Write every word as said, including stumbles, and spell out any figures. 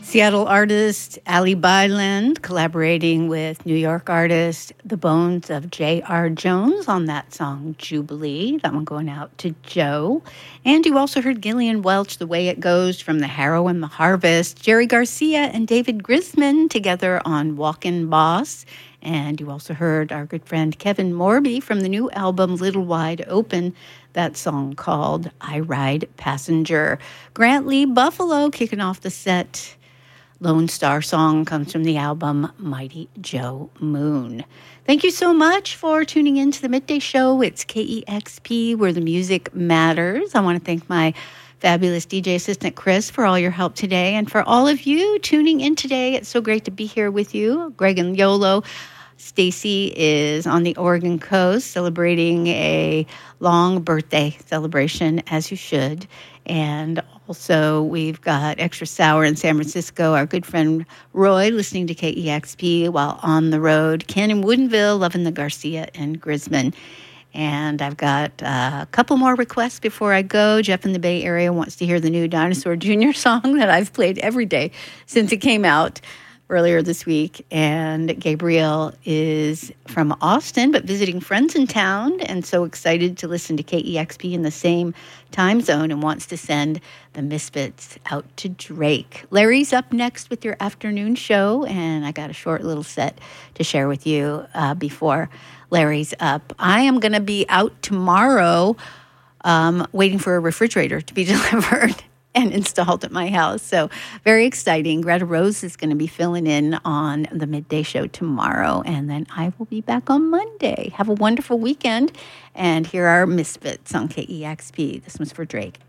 Seattle artist Ali Byland collaborating with New York artist The Bones of J R. Jones on that song, Jubilee. That one going out to Joe. And you also heard Gillian Welch, The Way It Goes from The Harrow and the Harvest. Jerry Garcia and David Grisman together on Walkin' Boss. And you also heard our good friend Kevin Morby from the new album Little Wide Open, that song called I Ride Passenger. Grant Lee Buffalo kicking off the set. Lone Star song comes from the album Mighty Joe Moon. Thank you so much for tuning in to the Midday Show. It's K E X P, where the music matters. I want to thank my fabulous D J assistant, Chris, for all your help today. And for all of you tuning in today, it's so great to be here with you. Greg and Yolo. Stacy is on the Oregon coast celebrating a long birthday celebration, as you should. And also, we've got Extra Sour in San Francisco. Our good friend Roy listening to K E X P while on the road. Ken in Woodinville loving the Garcia and Grisman. And I've got uh, a couple more requests before I go. Jeff in the Bay Area wants to hear the new Dinosaur Junior song that I've played every day since it came out earlier this week. And Gabriel is from Austin, but visiting friends in town, and so excited to listen to K E X P in the same time zone and wants to send the Misfits out to Drake. Larry's up next with your afternoon show, and I got a short little set to share with you uh, before Larry's up. I am going to be out tomorrow um, waiting for a refrigerator to be delivered and installed at my house. So very exciting. Greta Rose is going to be filling in on the Midday Show tomorrow, and then I will be back on Monday. Have a wonderful weekend, and here are Misfits on K E X P. This one's for Drake.